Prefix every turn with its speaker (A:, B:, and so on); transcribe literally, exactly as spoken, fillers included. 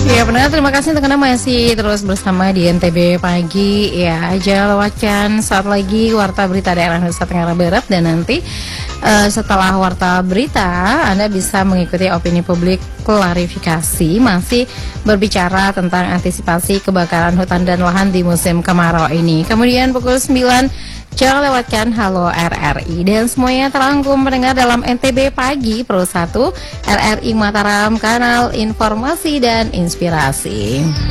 A: Ya benar, terima kasih untuk Anda masih terus bersama di N T B Pagi. Ya, jangan lewatkan saat lagi Warta Berita Daerah Nusa Tenggara Barat. Dan nanti uh, setelah Warta Berita, Anda bisa mengikuti opini publik klarifikasi. Masih berbicara tentang antisipasi kebakaran hutan dan lahan di musim kemarau ini. Kemudian pukul sembilan, jangan lewatkan Halo R R I. Dan semuanya terangkum mendengar dalam N T B Pagi Pro satu R R I Mataram, kanal informasi dan inspirasi.